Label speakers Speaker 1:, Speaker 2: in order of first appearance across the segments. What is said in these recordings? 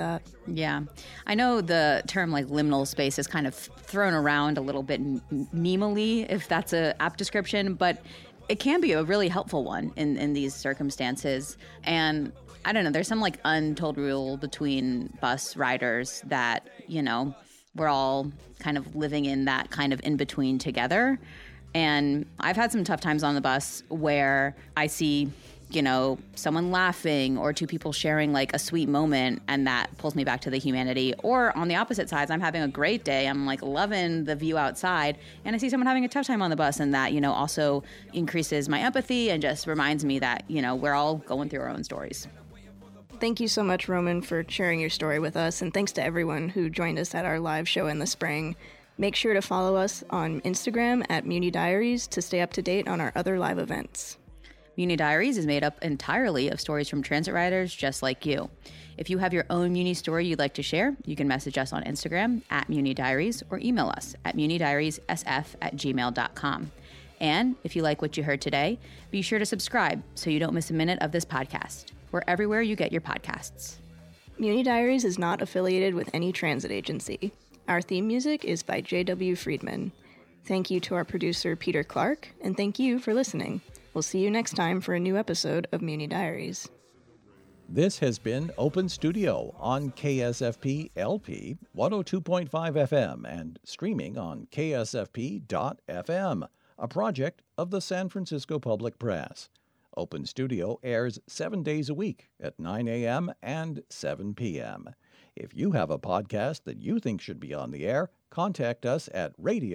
Speaker 1: that.
Speaker 2: Yeah. I know the term like liminal space is kind of thrown around a little bit memely, if that's a apt description, but it can be a really helpful one in these circumstances. And I don't know, there's some like untold rule between bus riders that, you know, we're all kind of living in that kind of in between together. And I've had some tough times on the bus where I see, you know, someone laughing or two people sharing like a sweet moment, and that pulls me back to the humanity. Or on the opposite sides, I'm having a great day. I'm like loving the view outside, and I see someone having a tough time on the bus, and that, you know, also increases my empathy and just reminds me that, you know, we're all going through our own stories.
Speaker 1: Thank you so much, Roman, for sharing your story with us, and thanks to everyone who joined us at our live show in the spring. Make sure to follow us on Instagram at Muni Diaries to stay up to date on our other live events.
Speaker 2: Muni Diaries is made up entirely of stories from transit riders just like you. If you have your own Muni story you'd like to share, you can message us on Instagram at Muni Diaries or email us at munidiariessf@gmail.com. And if you like what you heard today, be sure to subscribe so you don't miss a minute of this podcast. We're everywhere you get your podcasts.
Speaker 1: Muni Diaries is not affiliated with any transit agency. Our theme music is by J.W. Friedman. Thank you to our producer, Peter Clark, and thank you for listening. We'll see you next time for a new episode of Muni Diaries.
Speaker 3: This has been Open Studio on KSFP LP 102.5 FM and streaming on ksfp.fm, a project of the San Francisco Public Press. Open Studio airs 7 days a week at 9 a.m. and 7 p.m. If you have a podcast that you think should be on the air, contact us at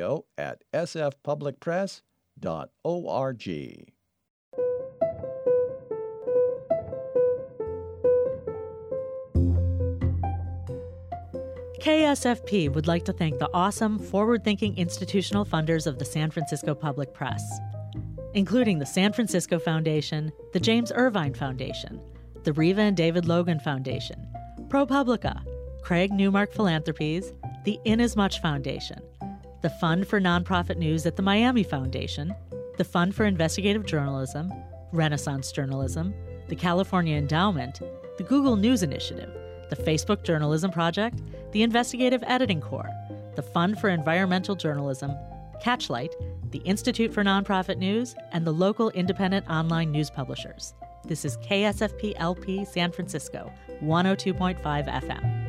Speaker 3: radio@sfpublicpress.org.
Speaker 4: KSFP would like to thank the awesome, forward-thinking institutional funders of the San Francisco Public Press, including the San Francisco Foundation, the James Irvine Foundation, the Riva and David Logan Foundation, ProPublica, Craig Newmark Philanthropies, the Inasmuch Foundation, the Fund for Nonprofit News at the Miami Foundation, the Fund for Investigative Journalism, Renaissance Journalism, the California Endowment, the Google News Initiative, the Facebook Journalism Project, the Investigative Editing Corps, the Fund for Environmental Journalism, Catchlight, the Institute for Nonprofit News, and the local independent online news publishers. This is KSFP LP San Francisco, 102.5 FM.